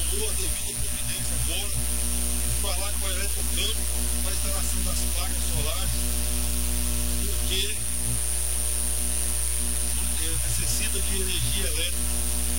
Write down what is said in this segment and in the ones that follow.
tomou a devida providência agora de falar com a Eletrocampo para a instalação das placas solares, porque necessita de energia elétrica.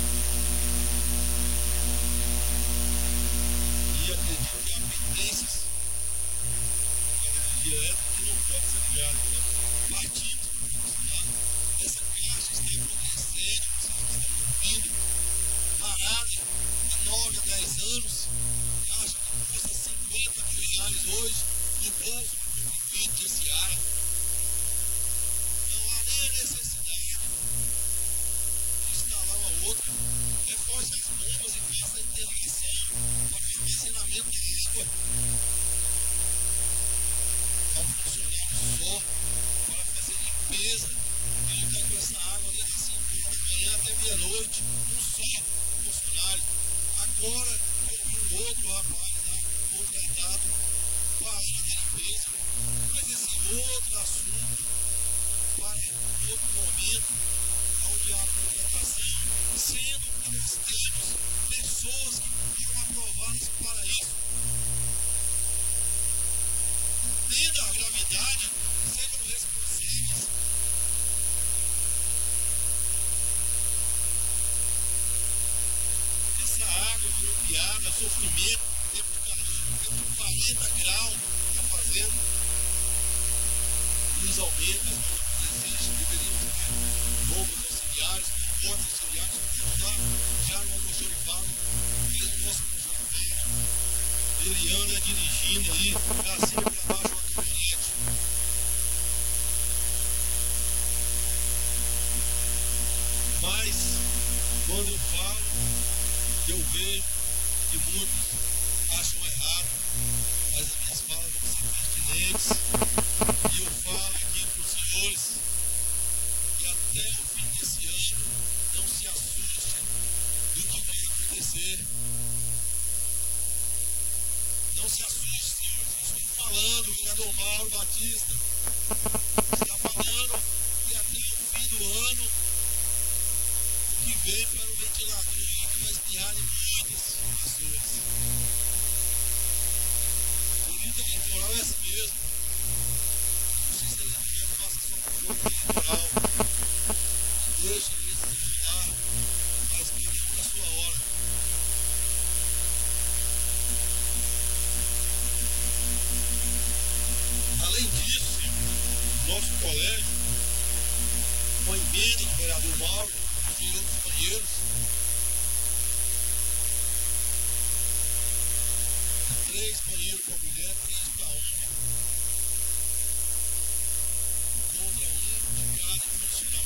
E acredito que há pendências com a energia elétrica que não pode ser ligada. Então, partimos para essa caixa está progredindo, vocês que estão ouvindo, parada há 9 a 10 anos, caixa que custa 50 mil reais hoje, no bolso do prefeito de Seara. Não há nem a necessidade de instalar uma outra. Reforce as bombas e faça a interligação para o armazenamento da água. Há um funcionário só para fazer limpeza e lutar com essa água desde as 5 horas da manhã até meia-noite. Um só funcionário. Agora, um outro rapaz contratado para a área da limpeza. Mas esse é outro assunto para outro momento, onde há contratação, sendo que nós temos pessoas que foram aprovadas para isso. Entenda a gravidade, sejam responsáveis. Essa água virou piada, sofrimento, tempo de calor, tempo de 40 graus na fazenda. Luz aumenta, as bombas existem, deveriam ter bombas auxiliares, portas auxiliares, já no almoxarifado, fez o nosso almoxarifado. Ele anda dirigindo aí, pra cima e pra baixo, uma caminhonete. Mas, quando eu falo, eu vejo que muitos acham errado, mas as minhas falas vão ser pertinentes. E eu falo aqui para os senhores que até o fim desse ano não se assustem do que vai acontecer. Não se assuste, senhores. Eu estou falando, o vereador Mauro Batista está falando que até o fim do ano o que vem para o ventilador aí que vai espirrar em muitas pessoas. A política eleitoral é essa mesmo. A justiça eleitoral passa só por fogo eleitoral. Deixa eles se lá, mas cada um na sua hora. Além disso, nosso colégio, com a emenda do vereador Mauro e outros banheiros, 3 banheiros para mulher, 3 para homem, contra um de cada funcionário.